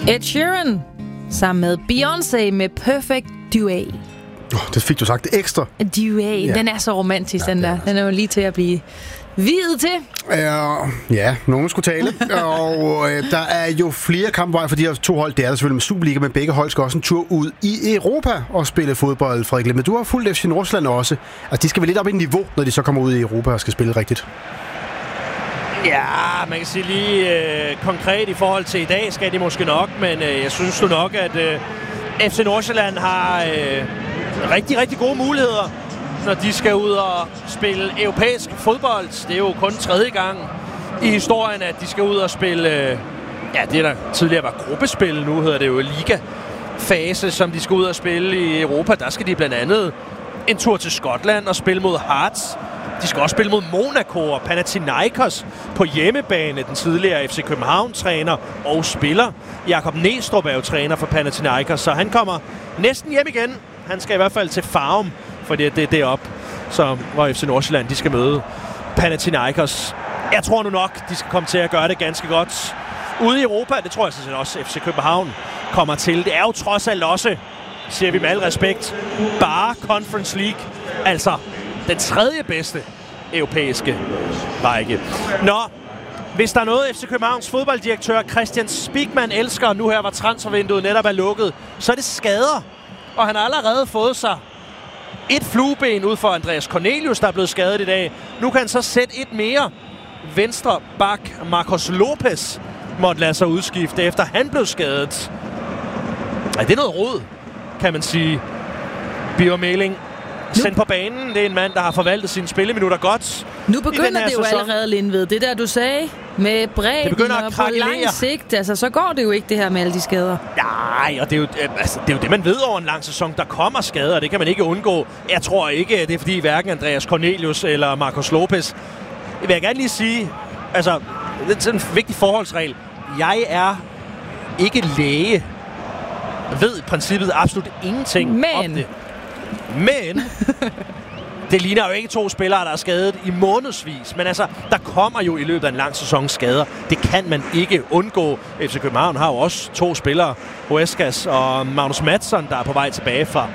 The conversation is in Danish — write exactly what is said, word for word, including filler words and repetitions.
Ed Sheeran sammen med Beyoncé med Perfect Duet. Oh, det fik du sagt ekstra. Duet, ja. Den er så romantisk, ja, den der. Den er jo lige til at blive videt til. Uh, ja, nogen skulle tale. Og uh, der er jo flere kampveje for de her to hold. Det er der selvfølgelig med Superliga, men begge hold skal også en tur ud i Europa og spille fodbold, Frederik. Men du har fulgt F C Nordsjælland også. Altså, de skal vel lidt op i niveau, når de så kommer ud i Europa og skal spille rigtigt. Ja, man kan sige lige øh, konkret i forhold til i dag skal de måske nok, men øh, jeg synes du nok, at øh, F C Nordsjælland har øh, rigtig, rigtig gode muligheder, når de skal ud og spille europæisk fodbold. Det er jo kun tredje gang i historien, at de skal ud og spille, øh, ja, det der tidligere var gruppespil, nu hedder det jo liga-fase, som de skal ud og spille i Europa. Der skal de blandt andet en tur til Skotland og spille mod Hearts. De skal også spille mod Monaco og Panathinaikos på hjemmebane. Den tidligere F C København-træner og spiller Jakob Næstrup er jo træner for Panathinaikos, så han kommer næsten hjem igen. Han skal i hvert fald til Farum, for det er deroppe, så, hvor F C Nordsjælland de skal møde Panathinaikos. Jeg tror nu nok, de skal komme til at gøre det ganske godt ude i Europa. Det tror jeg sådan set også F C København kommer til. Det er jo trods alt også, siger vi med al respekt, bare Conference League. Altså den tredje bedste europæiske række. Nå, hvis der er noget F C Københavns fodbolddirektør Christian Spigman elsker, nu her hvor transfervinduet netop er lukket, så er det skader. Og han har allerede fået sig et flueben ud for Andreas Cornelius, der er blevet skadet i dag. Nu kan han så sætte et mere. Venstre bak Marcos Lopez måtte lade sig udskifte, efter han blev skadet. Ej, det er noget rod, kan man sige. Bjørn Meling sendt på banen. Det er en mand, der har forvaltet sine spilleminutter godt. Nu begynder det jo sæson. allerede, Lindved. Det der, du sagde med bredden og på lang sigt. Altså, så går det jo ikke, det her med alle de skader. Nej, og det er, jo, altså, det er jo det, man ved over en lang sæson. Der kommer skader, og det kan man ikke undgå. Jeg tror ikke, det er fordi hverken Andreas Cornelius eller Marcos Lopez. Jeg vil gerne lige sige, altså, det er sådan en vigtig forholdsregel. Jeg er ikke læge. Jeg ved i princippet absolut ingenting Men. om det. Men det ligner jo ikke to spillere, der er skadet i månedsvis. Men altså, der kommer jo i løbet af en lang sæson skader. Det kan man ikke undgå. F C København har jo også to spillere, Huescas og Magnus Mattsson, der er på vej tilbage fra